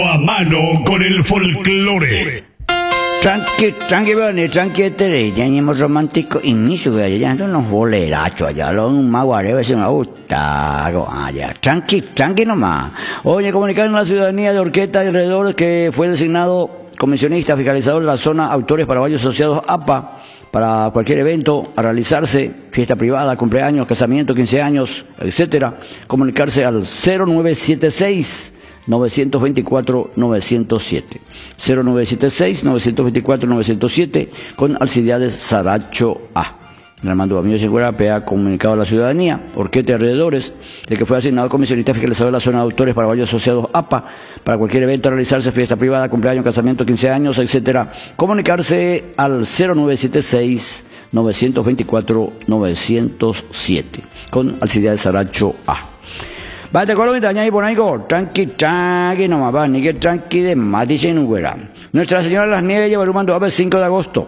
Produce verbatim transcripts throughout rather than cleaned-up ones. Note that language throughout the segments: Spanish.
A mano con el folclore. Tranqui, tranqui, bene, tranqui, tere, ya ni romántico y mi suya, ya no nos boleracho allá, lo un maguareo, se me gusta, allá, tranqui, tranqui nomás. Oye, comunicaron a la ciudadanía de Horqueta y alrededor que fue designado comisionista fiscalizador de la zona Autores Paraguayos Asociados A P A para cualquier evento a realizarse, fiesta privada, cumpleaños, casamiento, quince años, etcétera, comunicarse al cero nueve siete seis nueve dos cuatro nueve cero siete cero nueve siete seis nueve dos cuatro nueve cero siete con Alcibiades Saracho A. Armando Bamillo Segura P A comunicado a la ciudadanía, Horqueta y alrededores, de que fue asignado comisionista fiscalizador de la zona de Autores Paraguayos Asociados A P A para cualquier evento a realizarse, fiesta privada, cumpleaños, casamiento, quince años, etcétera, comunicarse al cero nueve siete seis nueve dos cuatro nueve cero siete con Alcibiades Saracho A. Vaya Colombia, y por ahí, tranqui, tranqui, no más va, ni que tranqui de matiche nuguera. Nuestra Señora de las Nieves lleva el mando a ver cinco de agosto.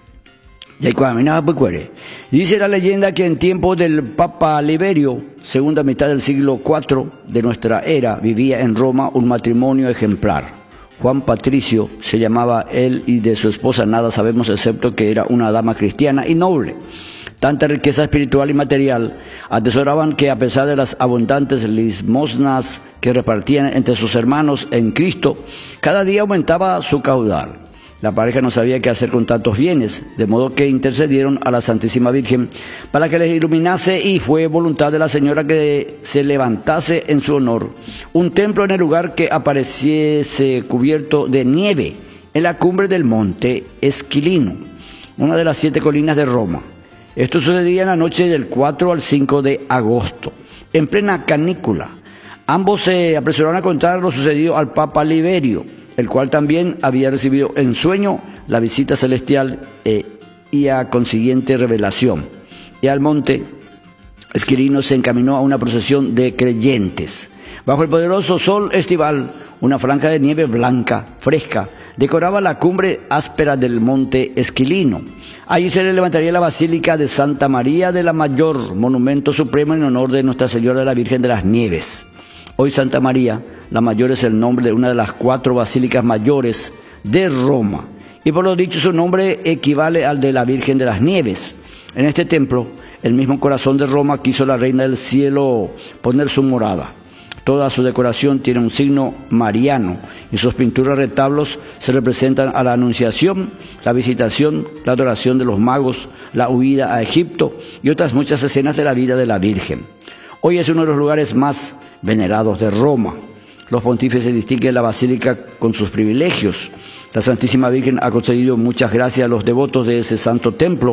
Y ahí caminaba pues cuere. Dice la leyenda que en tiempos del Papa Liberio, segunda mitad del siglo cuatro de nuestra era, vivía en Roma un matrimonio ejemplar. Juan Patricio se llamaba él y de su esposa nada sabemos excepto que era una dama cristiana y noble. Tanta riqueza espiritual y material atesoraban que a pesar de las abundantes limosnas que repartían entre sus hermanos en Cristo, cada día aumentaba su caudal. La pareja no sabía qué hacer con tantos bienes, de modo que intercedieron a la Santísima Virgen para que les iluminase y fue voluntad de la Señora que se levantase en su honor un templo en el lugar que apareciese cubierto de nieve en la cumbre del monte Esquilino, una de las siete colinas de Roma. Esto sucedía en la noche del cuatro al cinco de agosto, en plena canícula. Ambos se apresuraron a contar lo sucedido al Papa Liberio, el cual también había recibido en sueño la visita celestial eh, y a consiguiente revelación. Y al monte Esquilino se encaminó a una procesión de creyentes. Bajo el poderoso sol estival, una franja de nieve blanca, fresca, decoraba la cumbre áspera del monte Esquilino. Allí se le levantaría la Basílica de Santa María de la Mayor, monumento supremo en honor de Nuestra Señora de la Virgen de las Nieves. Hoy Santa María la Mayor es el nombre de una de las cuatro basílicas mayores de Roma, y por lo dicho su nombre equivale al de la Virgen de las Nieves. En este templo, el mismo corazón de Roma quiso la Reina del Cielo poner su morada. Toda su decoración tiene un signo mariano y sus pinturas retablos se representan a la Anunciación, la visitación, la adoración de los magos, la huida a Egipto y otras muchas escenas de la vida de la Virgen. Hoy es uno de los lugares más venerados de Roma. Los pontífices distinguen la basílica con sus privilegios. La Santísima Virgen ha concedido muchas gracias a los devotos de ese santo templo.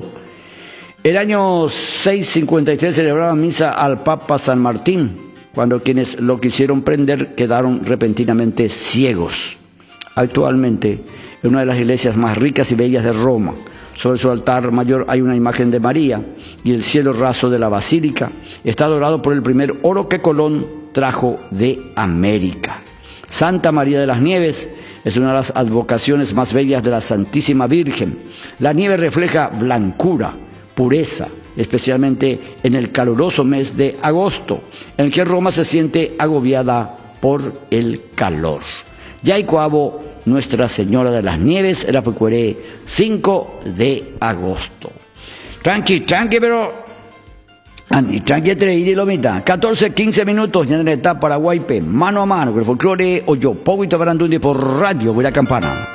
El año seiscientos cincuenta y tres celebraban misa al Papa San Martín, cuando quienes lo quisieron prender quedaron repentinamente ciegos. Actualmente, en una de las iglesias más ricas y bellas de Roma, sobre su altar mayor hay una imagen de María y el cielo raso de la basílica está dorado por el primer oro que Colón trajo de América. Santa María de las Nieves es una de las advocaciones más bellas de la Santísima Virgen. La nieve refleja blancura, pureza, especialmente en el caluroso mes de agosto, en que Roma se siente agobiada por el calor. Yaicuabo, Nuestra Señora de las Nieves, era Pecueré, cinco de agosto. Tranqui, tranqui, pero... Ani, tranqui, treidi lo mitad. catorce, quince minutos, ya en la etapa Paraguaype, mano a mano, con el folclore, o yo, Poguito Barandundi por Radio, voy a campana.